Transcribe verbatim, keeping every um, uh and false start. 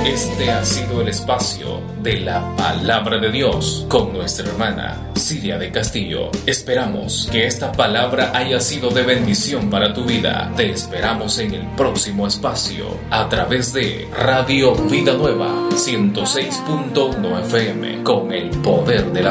Este ha sido el espacio de la Palabra de Dios con nuestra hermana Cilia de Castillo. Esperamos que esta palabra haya sido de bendición para tu vida. Te esperamos en el próximo espacio a través de Radio Vida Nueva ciento seis punto uno F M con el poder de la